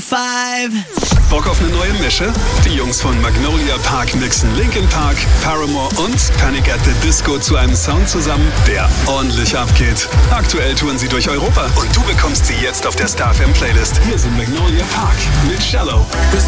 5. Bock auf eine neue Mische? Die Jungs von Magnolia Park mixen Linkin Park, Paramore und Panic at the Disco zu einem Sound zusammen, der ordentlich abgeht. Aktuell touren sie durch Europa und du bekommst sie jetzt auf der Star FM Playlist. Hier sind Magnolia Park mit Shallow. Was